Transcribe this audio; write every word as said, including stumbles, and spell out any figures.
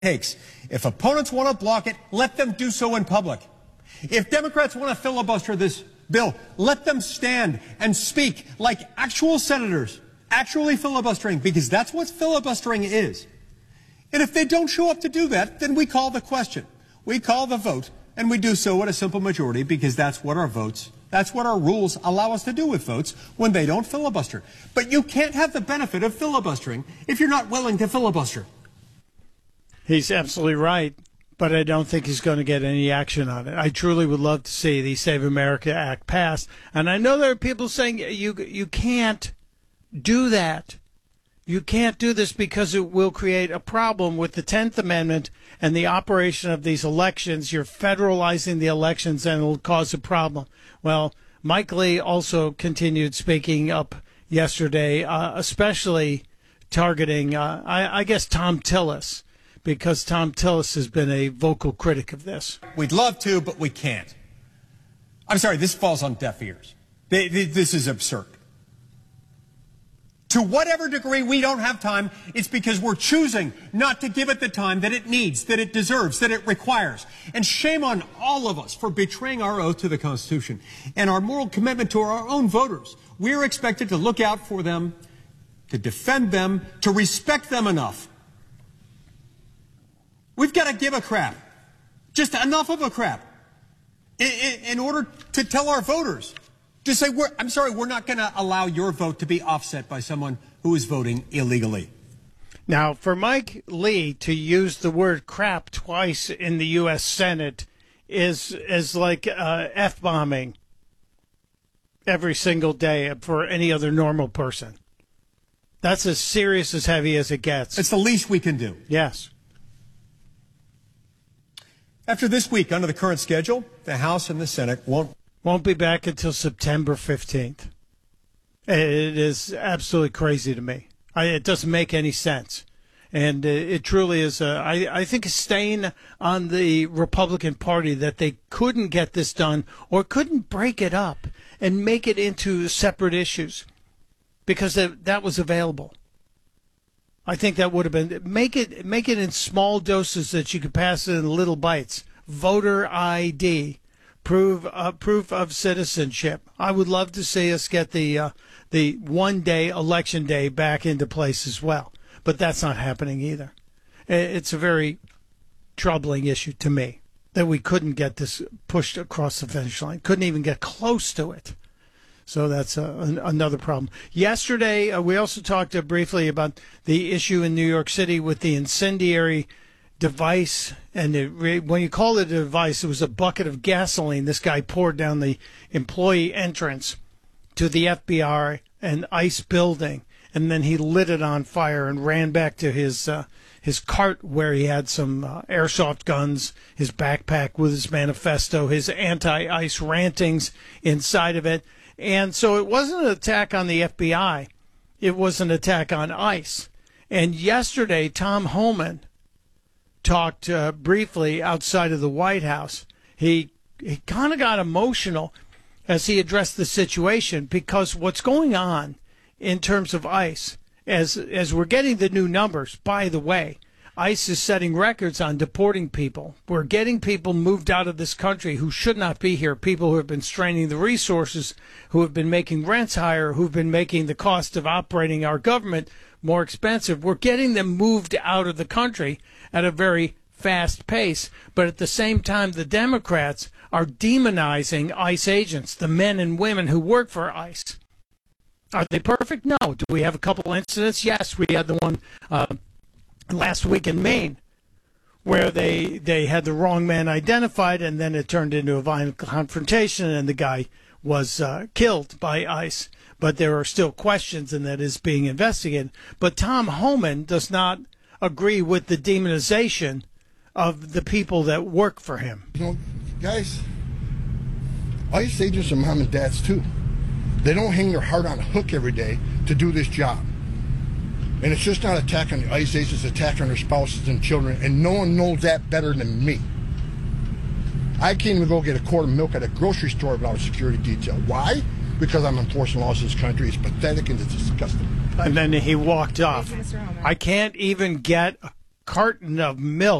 takes. If opponents want to block it, let them do so in public. If Democrats want to filibuster this bill, let them stand and speak like actual senators, actually filibustering, because that's what filibustering is. And if they don't show up to do that, then we call the question. We call the vote, and we do so at a simple majority because that's what our votes, that's what our rules allow us to do with votes when they don't filibuster. But you can't have the benefit of filibustering if you're not willing to filibuster. He's absolutely right, but I don't think he's going to get any action on it. I truly would love to see the Save America Act passed. And I know there are people saying you you can't do that. You can't do this because it will create a problem with the tenth Amendment and the operation of these elections. You're federalizing the elections and it'll cause a problem. Well, Mike Lee also continued speaking up yesterday, uh, especially targeting, uh, I, I guess, Thom Tillis, because Thom Tillis has been a vocal critic of this. We'd love to, but we can't. I'm sorry, this falls on deaf ears. They, they, this is absurd. To whatever degree we don't have time, it's because we're choosing not to give it the time that it needs, that it deserves, that it requires. And shame on all of us for betraying our oath to the Constitution and our moral commitment to our own voters. We're expected to look out for them, to defend them, to respect them enough. We've got to give a crap, just enough of a crap, in, in, in order to tell our voters, to say, we're, I'm sorry, we're not going to allow your vote to be offset by someone who is voting illegally. Now, for Mike Lee to use the word crap twice in the U S Senate is, is like uh, F-bombing every single day for any other normal person. That's as serious as heavy as it gets. It's the least we can do. Yes. After this week, under the current schedule, the House and the Senate won't won't be back until September fifteenth. It is absolutely crazy to me. I, it doesn't make any sense. And it truly is, a, I, I think, a stain on the Republican Party that they couldn't get this done or couldn't break it up and make it into separate issues because that, that was available. I think that would have been, make it make it in small doses that you could pass it in little bites. Voter I D, prove uh, proof of citizenship. I would love to see us get the uh, the one day election day back into place as well, but that's not happening either. It's a very troubling issue to me that we couldn't get this pushed across the finish line, couldn't even get close to it. So that's uh, an, another problem. Yesterday, uh, we also talked uh, briefly about the issue in New York City with the incendiary device. And it, when you call it a device, it was a bucket of gasoline this guy poured down the employee entrance to the F B I and ICE building. And then he lit it on fire and ran back to his uh, his cart where he had some uh, airsoft guns, his backpack with his manifesto, his anti-ICE rantings inside of it. And so it wasn't an attack on the F B I. It was an attack on ICE. And yesterday, Tom Homan talked uh, briefly outside of the White House. He, he kind of got emotional as he addressed the situation because what's going on in terms of ICE, as, as we're getting the new numbers, by the way, ICE is setting records on deporting people. We're getting people moved out of this country who should not be here, people who have been straining the resources, who have been making rents higher, who've been making the cost of operating our government more expensive. We're getting them moved out of the country at a very fast pace. But at the same time, the Democrats are demonizing ICE agents, the men and women who work for ICE. Are they perfect? No. Do we have a couple incidents? Yes, we had the one uh, last week in Maine, where they they had the wrong man identified, and then it turned into a violent confrontation, and the guy was uh, killed by ICE. But there are still questions, and that is being investigated. But Tom Homan does not agree with the demonization of the people that work for him. You know, guys, ICE agents are mom and dads, too. They don't hang their heart on a hook every day to do this job. And it's just not an attack on the ICE agents, it's an attack on their spouses and children, and no one knows that better than me. I can't even go get a quart of milk at a grocery store without a security detail. Why? Because I'm enforcing laws in this country. It's pathetic and it's disgusting. And then he walked off. I can't even get a carton of milk